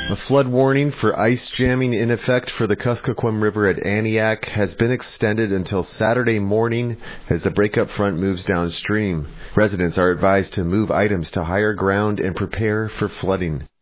A flood warning for ice jamming in effect for the Kuskokwim River at Aniak has been extended until Saturday morning as the breakup front moves downstream. Residents are advised to move items to higher ground and prepare for flooding.